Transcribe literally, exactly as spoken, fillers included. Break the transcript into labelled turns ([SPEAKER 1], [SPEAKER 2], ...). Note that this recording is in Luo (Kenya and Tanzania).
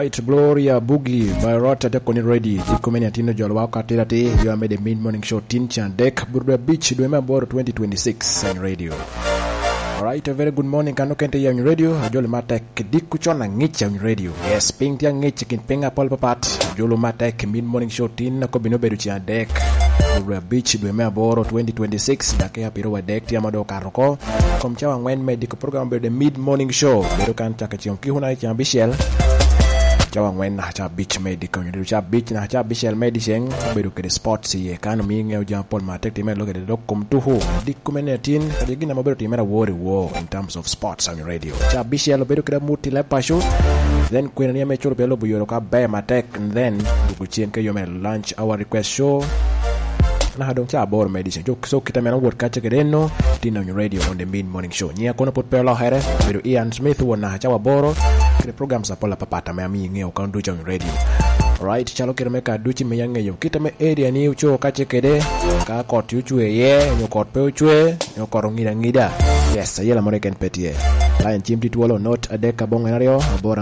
[SPEAKER 1] Alright, Gloria Boogie by Rota de Koni Ready. Jikumeni atino jolwa katira te. You are made a mid morning show tin chan deck. Burda Beach duema boro twenty twenty-six on radio. Alright, a very good morning. Kano kente ya on radio. Jolo mata diku chona ngicha on radio. Yes, ping tia ngicha kin pinga pol papat. Jolo mata mid morning show tin na ko bino bedu chan deck. Burda Beach duema boro twenty twenty-six. Dake ya piro wa deck tia mado karoko. Komchawa ngwen medical program bedu mid morning show. Bedu kan chaka chiong kihuna cha Bishel. Chawa ngwen na cha beach medical nyu cha beach na cha Bishel medicine bedu ke sports ye kan mi ngeu ja pol ma tek timelo ke dokum tuhu dikumenetin kadigi na mabedu timera wori wo in terms of sports on radio cha Bishel bedu ke muti la pasho then kwena ya mechoro pelo buyoro ka ba ma tek and then dukuchien ke yo me lunch our request show na hadong cha bor medicine jo so kita mena word kache kedeno tin on radio on the mid morning show nya kono pot pelo here bedu Ian Smith wona cha boro ke program sa pola papata me ami ngeo kan do on radio. Right, chalo kire meka duchi me yange yo kita me area ni ucho kache kede ka kot yuchwe ye nyo kot pe uchwe nyo korongira ngida. Yes, yela moreken petie line chimti tuolo not adeka bonga nario bora